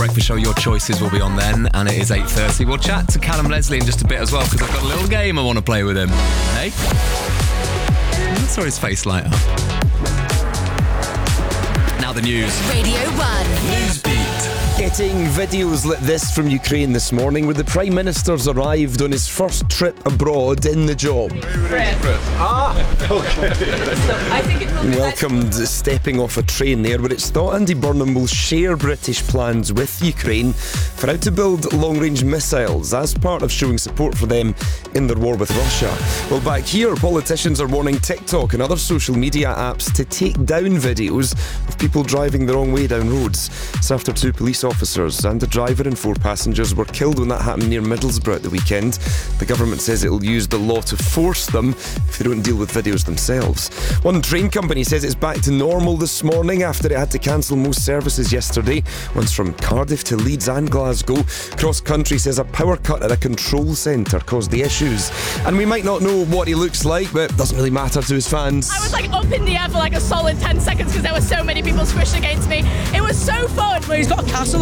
Breakfast show, your choices will be on then, and it is 8:30. We'll chat to Callum Leslie in just a bit as well, because I've got a little game I want to play with him. Hey? I saw his face light up. Now the news. Radio 1. Newsbeat. Getting videos like this from Ukraine this morning, where the Prime Minister's arrived on his first trip abroad in the job. Welcomed stepping off a train there, where it's thought Andy Burnham will share British plans with Ukraine for how to build long-range missiles as part of showing support for them in their war with Russia. Well, back here, politicians are warning TikTok and other social media apps to take down videos of people driving the wrong way down roads. It's after 2 police officers and a driver and 4 passengers were killed when that happened near Middlesbrough at the weekend. The government says it'll use the law to force them if they don't deal with videos themselves. One train company says it's back to normal this morning after it had to cancel most services yesterday, ones from Cardiff to Leeds and Glasgow. Cross Country says a power cut at a control centre caused the issues. And we might not know what he looks like, but it doesn't really matter to his fans. I was up in the air for a solid 10 seconds because there were so many people squished against me. It was so fun. Well, he's got a castle